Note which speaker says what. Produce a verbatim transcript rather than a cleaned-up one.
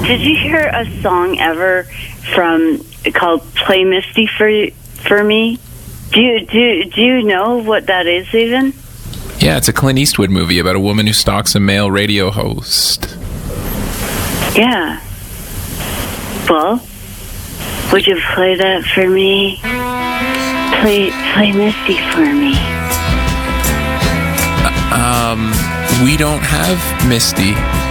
Speaker 1: Did you hear a song ever from called "Play Misty for for Me"? Do you do do you know what that is even?
Speaker 2: Yeah, it's a Clint Eastwood movie about a woman who stalks a male radio host.
Speaker 1: Yeah. Well, would you play that for me? Play play Misty for me.
Speaker 2: Uh, um, we don't have Misty.